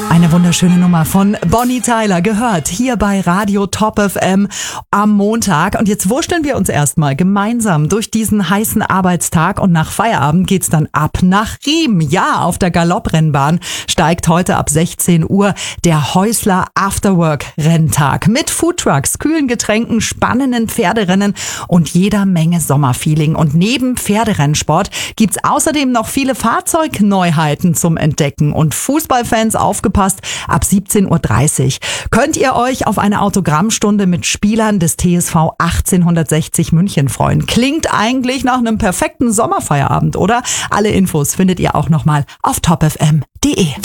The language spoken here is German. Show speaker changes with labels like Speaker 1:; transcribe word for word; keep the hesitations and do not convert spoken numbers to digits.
Speaker 1: Eine wunderschöne Nummer von Bonnie Tyler gehört hier bei Radio Top F M am Montag. Und jetzt wurschteln wir uns erstmal gemeinsam durch diesen heißen Arbeitstag und nach Feierabend geht's dann ab nach Riem. Ja, auf der Galopprennbahn steigt heute ab sechzehn Uhr der Häusler Afterwork Renntag mit Foodtrucks, kühlen Getränken, spannenden Pferderennen und jeder Menge Sommerfeeling. Und neben Pferderennsport gibt's außerdem noch viele Fahrzeugneuheiten zum Entdecken und Fußballfans aufgepasst. Ab siebzehn Uhr dreißig könnt ihr euch auf eine Autogrammstunde mit Spielern des T S V achtzehnhundertsechzig München freuen. Klingt eigentlich nach einem perfekten Sommerfeierabend, oder? Alle Infos findet ihr auch nochmal auf top f m punkt d e.